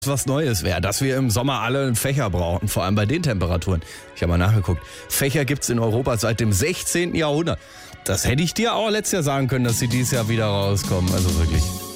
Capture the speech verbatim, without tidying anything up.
was Neues wäre, dass wir im Sommer alle einen Fächer brauchen, vor allem bei den Temperaturen. Ich habe mal nachgeguckt. Fächer gibt's in Europa seit dem sechzehnten Jahrhundert. Das hätte ich dir auch letztes Jahr sagen können, dass sie dieses Jahr wieder rauskommen. Also wirklich.